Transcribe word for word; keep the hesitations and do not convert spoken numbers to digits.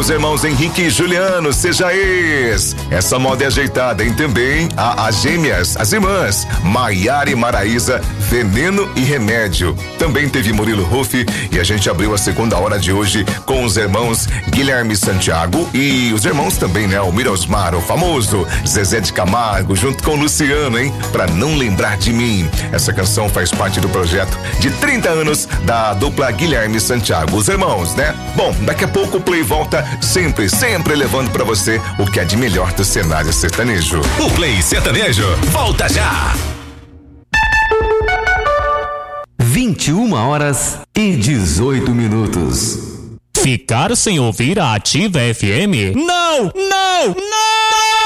os irmãos Henrique e Juliano, seja ex. Essa moda é ajeitada, hein? Também a, as gêmeas, as irmãs, Maiara e Maraísa, Veneno e Remédio. Também teve Murilo Ruff e a gente abriu a segunda hora de hoje com os irmãos Guilherme Santiago e os irmãos também, né? O Mirosmar, o famoso Zezé de Camargo, junto com o Luciano, hein? Pra Não Lembrar de Mim. Essa canção faz parte do projeto de trinta anos da dupla Guilherme Santiago, os irmãos, né? Bom, daqui a pouco o Play volta sempre, sempre levando pra você o que é de melhor do cenário sertanejo. O Play Sertanejo volta já. vinte e uma horas e dezoito minutos. Ficar sem ouvir a Ativa F M? Não, não, não!